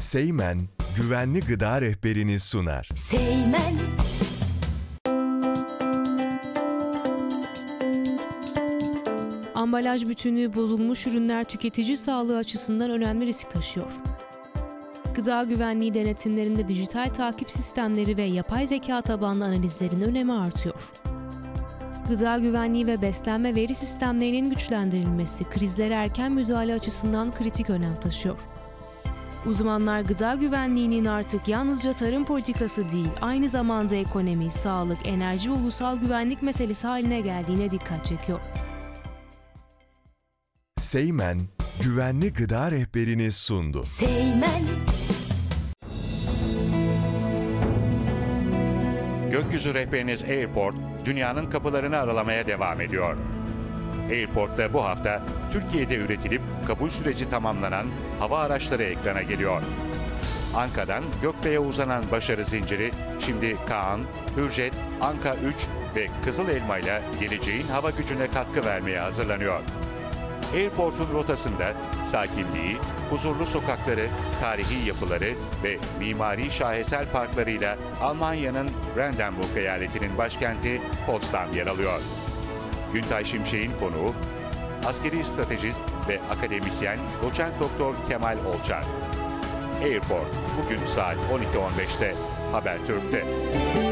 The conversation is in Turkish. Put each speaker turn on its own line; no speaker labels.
Seymen, güvenli gıda rehberini sunar.
Seymen.
Ambalaj bütünlüğü bozulmuş ürünler tüketici sağlığı açısından önemli risk taşıyor. Gıda güvenliği denetimlerinde dijital takip sistemleri ve yapay zeka tabanlı analizlerin önemi artıyor. Gıda güvenliği ve beslenme veri sistemlerinin güçlendirilmesi krizlere erken müdahale açısından kritik önem taşıyor. Uzmanlar gıda güvenliğinin artık yalnızca tarım politikası değil, aynı zamanda ekonomi, sağlık, enerji ve ulusal güvenlik meselesi haline geldiğine dikkat çekiyor.
Seymen, güvenli gıda rehberini sundu.
Seymen.
Gökyüzü rehberiniz Airport, dünyanın kapılarını aralamaya devam ediyor. Airport'ta bu hafta Türkiye'de üretilip kabul süreci tamamlanan hava araçları ekrana geliyor. Anka'dan Gökbey'e uzanan başarı zinciri şimdi Kaan, Hürjet, Anka 3 ve Kızıl Elma ile geleceğin hava gücüne katkı vermeye hazırlanıyor. Airport'un rotasında sakinliği, huzurlu sokakları, tarihi yapıları ve mimari şaheser parklarıyla Almanya'nın Brandenburg eyaletinin başkenti Potsdam yer alıyor. Güntay Şimşek'in konuğu, askeri stratejist ve akademisyen Doçent Doktor Kemal Olçar. Airport bugün saat 12.15'te Habertürk'te.